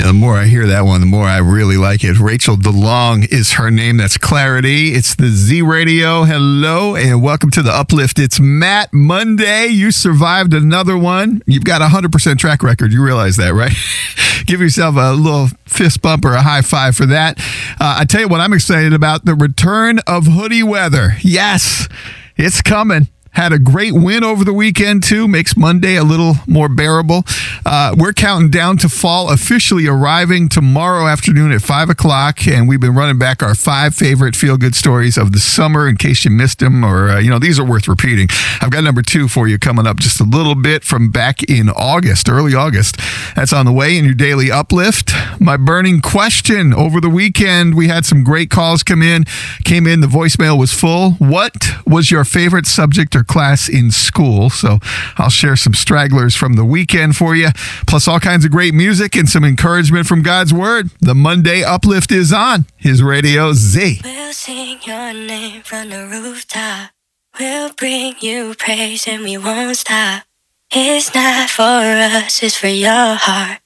The more I hear that one, the more I really like it. Rachel DeLong is her name. That's Clarity. It's the Z Radio. Hello, and welcome to the Uplift. It's Matt Monday. You survived another one. You've got a 100% track record. You realize that, right? Give yourself a little fist bump or a high five for that. I tell you what I'm excited about, the return of hoodie weather. Yes, it's coming. Had a great win over the weekend, too. Makes Monday a little more bearable. We're counting down to fall, officially arriving tomorrow afternoon at 5 o'clock. And we've been running back our 5 favorite feel-good stories of the summer in case you missed them or, these are worth repeating. I've got number 2 for you coming up just a little bit from back in August, early August. That's on the way in your daily uplift. My burning question over the weekend. We had some great calls come in. The voicemail was full. What was your favorite subject or class in school? So I'll share some stragglers from the weekend for you, plus all kinds of great music and some encouragement from God's Word. The Monday Uplift is on His Radio Z. We'll sing your name from the rooftop. We'll bring you praise and we won't stop. It's not for us, it's for your heart.